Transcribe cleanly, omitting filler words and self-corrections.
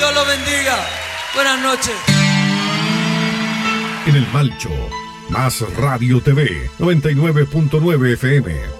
Dios los bendiga. Buenas noches. En el Malcho, más Radio TV, 99.9 FM.